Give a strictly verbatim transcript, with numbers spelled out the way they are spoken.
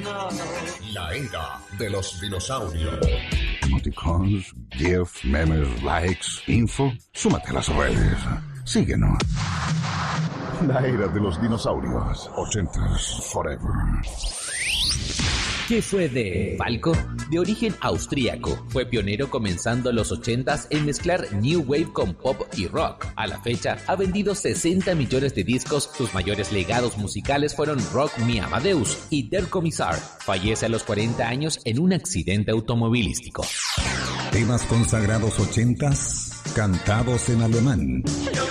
La era de los dinosaurios. Emoticons, GIF, memes, likes, info. Súmate a las redes. Síguenos. La era de los dinosaurios. ochentas forever. ¿Qué fue de Falco? De origen austríaco, fue pionero comenzando los ochentas en mezclar New Wave con pop y rock. A la fecha, ha vendido sesenta millones de discos. Sus mayores legados musicales fueron Rock Me Amadeus y Der Kommissar. Fallece a los cuarenta años en un accidente automovilístico. Temas consagrados ochentas, cantados en alemán.